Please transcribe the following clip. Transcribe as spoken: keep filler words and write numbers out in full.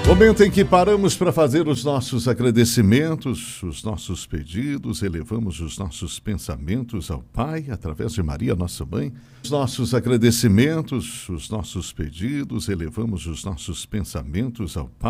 Momento em que paramos para fazer os nossos agradecimentos, os nossos pedidos, elevamos os nossos pensamentos ao Pai, através de Maria, nossa mãe. Os nossos agradecimentos, os nossos pedidos, elevamos os nossos pensamentos ao Pai.